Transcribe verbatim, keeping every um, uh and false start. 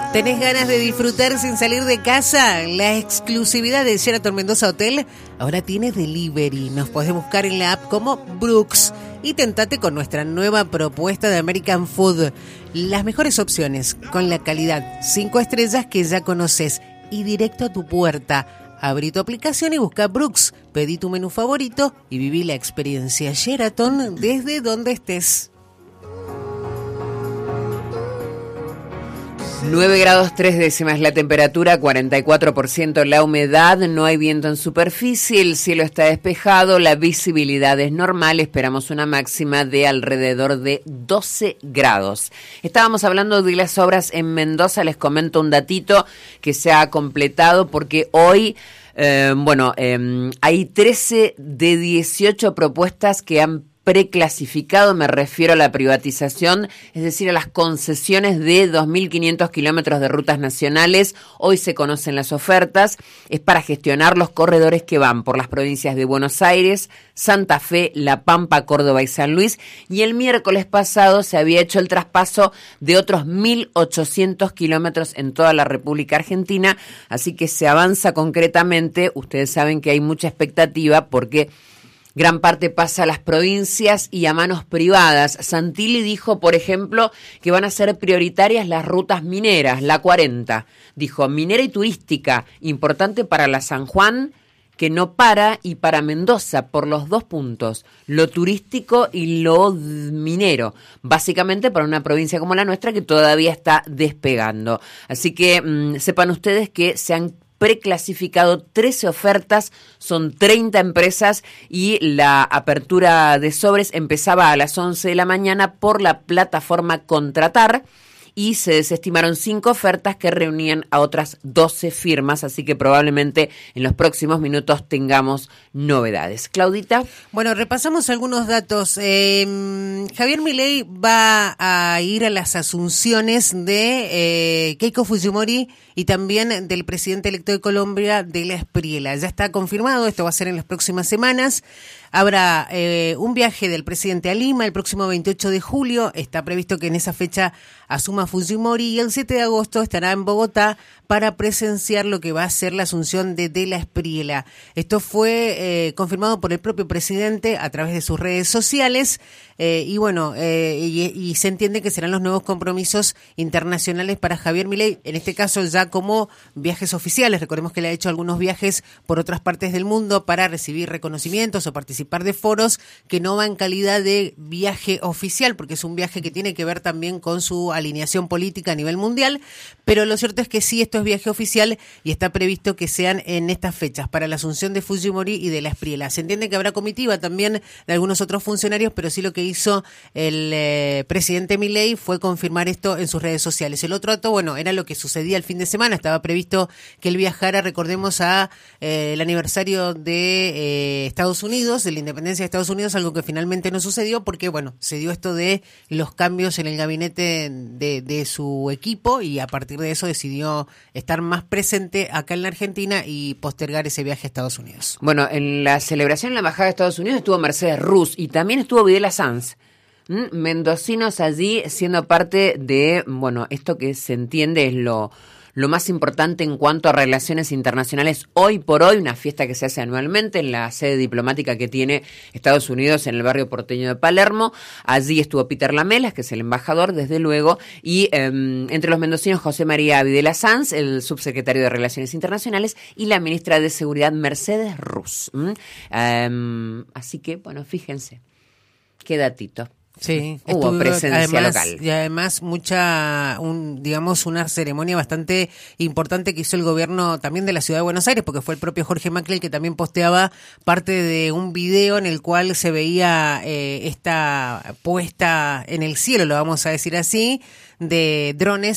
¿Tenés ganas de disfrutar sin salir de casa? La exclusividad de Sheraton Mendoza Hotel ahora tiene delivery. Nos podés buscar en la app como Brooks y tentate con nuestra nueva propuesta de American Food. Las mejores opciones con la calidad cinco estrellas que ya conoces y directo a tu puerta. Abrí tu aplicación y busca Brooks. Pedí tu menú favorito y viví la experiencia Sheraton desde donde estés. nueve grados tres décimas la temperatura, cuarenta y cuatro por ciento la humedad, no hay viento en superficie, el cielo está despejado, la visibilidad es normal, esperamos una máxima de alrededor de doce grados. Estábamos hablando de las obras en Mendoza, les comento un datito que se ha completado porque hoy... Eh, bueno, eh, hay trece de dieciocho propuestas que han preclasificado, me refiero a la privatización, es decir, a las concesiones de dos mil quinientos kilómetros de rutas nacionales. Hoy se conocen las ofertas, es para gestionar los corredores que van por las provincias de Buenos Aires, Santa Fe, La Pampa, Córdoba y San Luis, y el miércoles pasado se había hecho el traspaso de otros mil ochocientos kilómetros en toda la República Argentina, así que se avanza concretamente. Ustedes saben que hay mucha expectativa porque gran parte pasa a las provincias y a manos privadas. Santilli dijo, por ejemplo, que van a ser prioritarias las rutas mineras, la cuarenta. Dijo, minera y turística, importante para la San Juan, que no para, y para Mendoza, por los dos puntos, lo turístico y lo minero, básicamente para una provincia como la nuestra que todavía está despegando. Así que mmm, sepan ustedes que se han preclasificado trece ofertas, son treinta empresas y la apertura de sobres empezaba a las once de la mañana por la plataforma Contratar y se desestimaron cinco ofertas que reunían a otras doce firmas, así que probablemente en los próximos minutos tengamos novedades. Claudita. Bueno, repasamos algunos datos. Eh, Javier Milei va a ir a las asunciones de eh, Keiko Fujimori y también del presidente electo de Colombia, de la Espriella. Ya está confirmado, esto va a ser en las próximas semanas. Habrá eh, un viaje del presidente a Lima el próximo veintiocho de julio. Está previsto que en esa fecha asuma Fujimori y el siete de agosto estará en Bogotá para presenciar lo que va a ser la asunción de De la Espriella. Esto fue eh, confirmado por el propio presidente a través de sus redes sociales eh, y bueno, eh, y, y se entiende que serán los nuevos compromisos internacionales para Javier Milei, en este caso ya como viajes oficiales. Recordemos que le ha hecho algunos viajes por otras partes del mundo para recibir reconocimientos o participar de foros que no va en calidad de viaje oficial, porque es un viaje que tiene que ver también con su alineación política a nivel mundial, pero lo cierto es que sí, esto es viaje oficial y está previsto que sean en estas fechas para la asunción de Fujimori y de la Espriella. Se entiende que habrá comitiva también de algunos otros funcionarios, pero sí lo que hizo el eh, presidente Milei fue confirmar esto en sus redes sociales. El otro dato, bueno, era lo que sucedía el fin de semana, estaba previsto que él viajara, recordemos, a eh, el aniversario de eh, Estados Unidos, de la independencia de Estados Unidos, algo que finalmente no sucedió porque, bueno, se dio esto de los cambios en el gabinete de, de su equipo y a partir de eso decidió estar más presente acá en la Argentina y postergar ese viaje a Estados Unidos. Bueno, en la celebración en la Embajada de Estados Unidos estuvo Mercedes Ruz y también estuvo Videla Sanz. ¿Mm? Mendocinos allí siendo parte de, bueno, esto que se entiende es lo... lo más importante en cuanto a relaciones internacionales hoy por hoy, una fiesta que se hace anualmente en la sede diplomática que tiene Estados Unidos en el barrio porteño de Palermo. Allí estuvo Peter Lamelas, que es el embajador, desde luego, y eh, entre los mendocinos José María Videla Sanz, el subsecretario de Relaciones Internacionales, y la ministra de Seguridad Mercedes Ruz. ¿Mm? Um, así que, bueno, fíjense, qué datito. Sí, hubo estuvo, presencia además, local. Y además mucha, un, digamos, una ceremonia bastante importante que hizo el gobierno también de la Ciudad de Buenos Aires, porque fue el propio Jorge Macri el que también posteaba parte de un video en el cual se veía eh, esta puesta en el cielo, lo vamos a decir así, de drones